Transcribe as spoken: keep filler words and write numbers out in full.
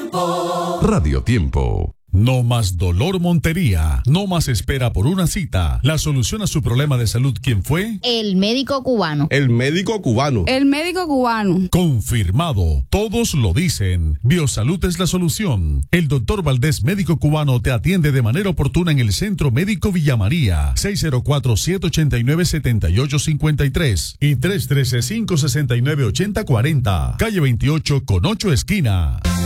Tiempo. Radio Tiempo. No más dolor Montería, no más espera por una cita. La solución a su problema de salud, ¿quién fue? El médico cubano. El médico cubano. El médico cubano. Confirmado, todos lo dicen. Biosalud es la solución. El doctor Valdés, médico cubano, te atiende de manera oportuna en el Centro Médico Villa María, seis cero cuatro, siete ocho nueve, siete ocho cinco tres y tres uno tres, cinco seis nueve, ocho cero cuatro cero, calle veintiocho con ocho esquinas.